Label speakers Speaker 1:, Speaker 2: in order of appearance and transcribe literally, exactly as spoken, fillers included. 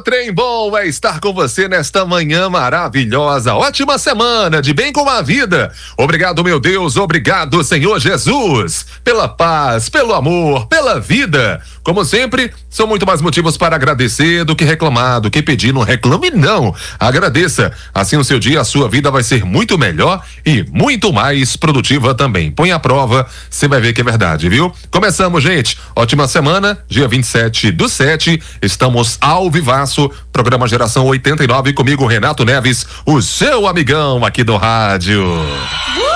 Speaker 1: trem bom é estar com você nesta manhã maravilhosa. Ótima semana, de bem com a vida. Obrigado, meu Deus, obrigado, Senhor Jesus, pela paz, pelo amor, pela vida. Como sempre, são muito mais motivos para agradecer do que reclamar, do que pedir. Não reclame não, agradeça. Assim o seu dia, a sua vida vai ser muito melhor e muito mais produtiva também. Põe à prova, você vai ver que é verdade, viu? Começamos, gente. Ótima semana, dia vinte e sete do sete, estamos ao vivaço, programa Geração oitenta e nove, comigo Renato Neves, o seu amigão aqui do rádio. Uh!